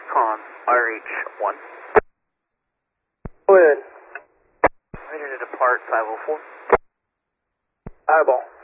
Recon, RH1. Go ahead. Ready to depart 504. Eyeball.